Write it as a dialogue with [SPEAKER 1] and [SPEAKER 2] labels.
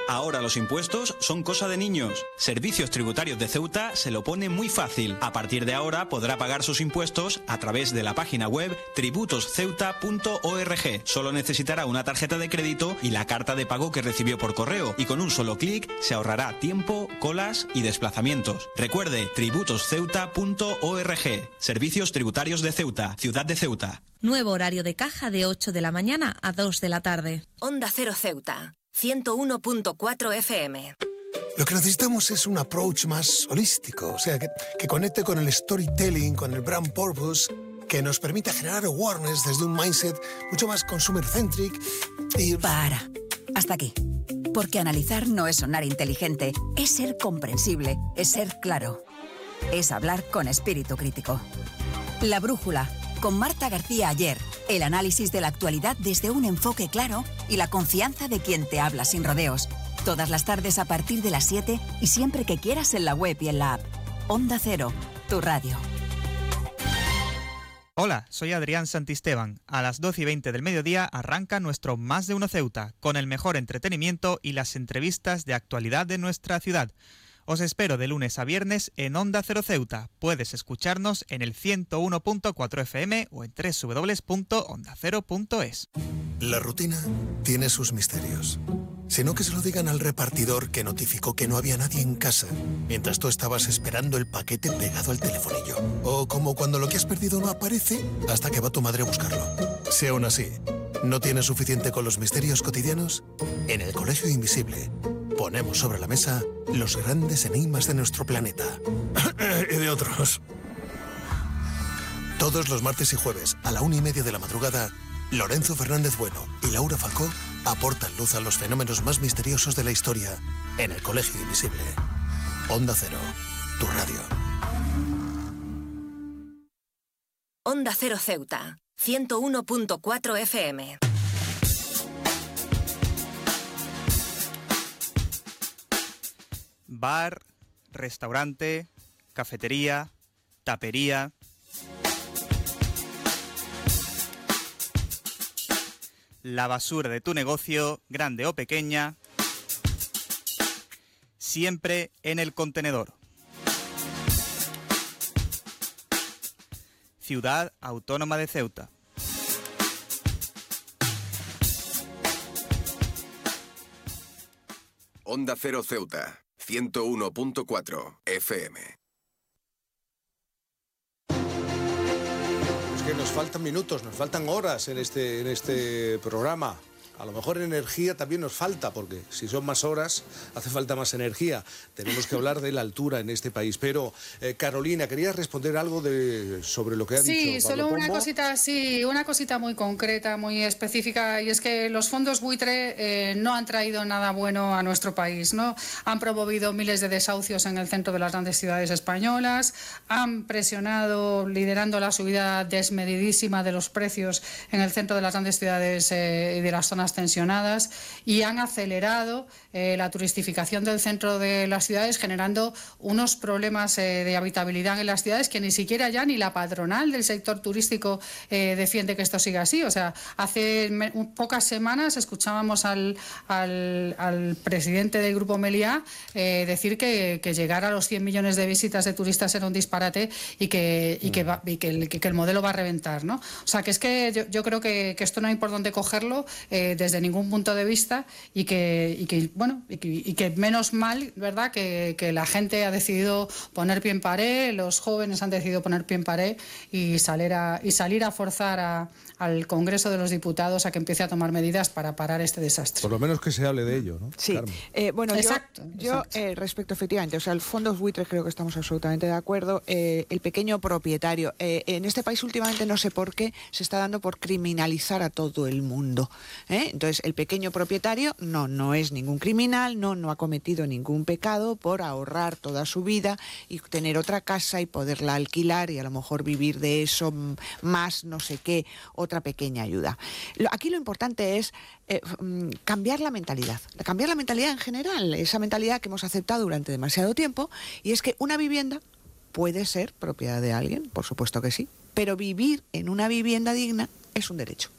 [SPEAKER 1] Ahora los impuestos son cosa de niños. Servicios Tributarios de Ceuta se lo pone muy fácil. A partir de ahora podrá pagar sus impuestos a través de la página web tributosceuta.org. Solo necesitará una tarjeta de crédito y la carta de pago que recibió por correo, y con un solo clic se ahorrará tiempo, colas y desplazamientos. Recuerde, tributosceuta.org. Servicios Tributarios de Ceuta, Ciudad de Ceuta.
[SPEAKER 2] Nuevo horario de caja de 8 de la mañana a 2 de la tarde.
[SPEAKER 3] Onda Cero Ceuta, 101.4 FM.
[SPEAKER 4] Lo que necesitamos es un approach más holístico, o sea, que conecte con el storytelling, con el brand purpose, que nos permita generar awareness desde un mindset mucho más consumer-centric y...
[SPEAKER 5] Para. Hasta aquí. Porque analizar no es sonar inteligente, es ser comprensible, es ser claro. Es hablar con espíritu crítico. La Brújula, con Marta García Ayer. El análisis de la actualidad desde un enfoque claro y la confianza de quien te habla sin rodeos. Todas las tardes a partir de las 7 y siempre que quieras en la web y en la app. Onda Cero, tu radio.
[SPEAKER 6] Hola, soy Adrián Santisteban. A las 12:20 del mediodía arranca nuestro Más de Uno Ceuta, con el mejor entretenimiento y las entrevistas de actualidad de nuestra ciudad. Os espero de lunes a viernes en Onda Cero Ceuta. Puedes escucharnos en el 101.4 FM o en www.ondacero.es.
[SPEAKER 4] La rutina tiene sus misterios. Si no, que se lo digan al repartidor que notificó que no había nadie en casa mientras tú estabas esperando el paquete pegado al telefonillo. O como cuando lo que has perdido no aparece hasta que va tu madre a buscarlo. Si aún así no tienes suficiente con los misterios cotidianos, en el Colegio Invisible ponemos sobre la mesa los grandes enigmas de nuestro planeta. Y de otros. Todos los martes y jueves a la 1:30 de la madrugada, Lorenzo Fernández Bueno y Laura Falcó aportan luz a los fenómenos más misteriosos de la historia en el Colegio Invisible. Onda Cero, tu radio.
[SPEAKER 3] Onda Cero Ceuta, 101.4 FM.
[SPEAKER 6] Bar, restaurante, cafetería, tapería. La basura de tu negocio, grande o pequeña, siempre en el contenedor. Ciudad Autónoma de Ceuta.
[SPEAKER 7] Onda Cero Ceuta, 101.4 FM.
[SPEAKER 8] Es que nos faltan minutos, nos faltan horas en este programa. A lo mejor energía también nos falta, porque si son más horas, hace falta más energía. Tenemos que hablar de la altura en este país. Pero, Carolina, ¿querías responder algo sobre lo que ha dicho Pablo Pombo?
[SPEAKER 9] Sí, solo una cosita muy concreta, muy específica, y es que los fondos buitre no han traído nada bueno a nuestro país, ¿no? Han promovido miles de desahucios en el centro de las grandes ciudades españolas, han presionado, liderando la subida desmedidísima de los precios en el centro de las grandes ciudades y de las zonas tensionadas, y han acelerado la turistificación del centro de las ciudades, generando unos problemas de habitabilidad en las ciudades que ni siquiera ya ni la patronal del sector turístico defiende que esto siga así. O sea, hace pocas semanas escuchábamos al presidente del Grupo Meliá decir que llegar a los 100 millones de visitas de turistas era un disparate y que el modelo va a reventar, ¿no? O sea, que es que yo creo que esto no hay por dónde cogerlo desde ningún punto de vista, y que menos mal, ¿verdad?, que la gente ha decidido poner pie en pared, los jóvenes han decidido poner pie en pared y salir a forzar al Congreso de los Diputados a que empiece a tomar medidas para parar este desastre.
[SPEAKER 8] Por lo menos que se hable de ello, ¿no?
[SPEAKER 10] Sí. Bueno, exacto. Respecto, efectivamente, o sea, el fondos buitres creo que estamos absolutamente de acuerdo. El pequeño propietario. En este país últimamente, no sé por qué, se está dando por criminalizar a todo el mundo. Entonces, el pequeño propietario no es ningún criminal, no ha cometido ningún pecado por ahorrar toda su vida y tener otra casa y poderla alquilar y a lo mejor vivir de eso más no sé qué, otra pequeña ayuda. Aquí lo importante es cambiar la mentalidad en general, esa mentalidad que hemos aceptado durante demasiado tiempo, y es que una vivienda puede ser propiedad de alguien, por supuesto que sí, pero vivir en una vivienda digna es un derecho.